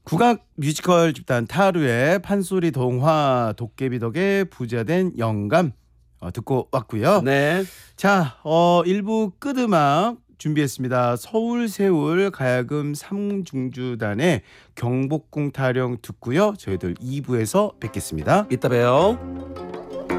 국악 뮤지컬 집단 타루의 판소리 동화 도깨비 덕에 부자된 영감 듣고 왔고요. 네. 자, 1부 끝음악 준비했습니다. 서울세울 가야금 삼중주단의 경복궁 타령 듣고요. 저희들 2부에서 뵙겠습니다. 이따 봬요.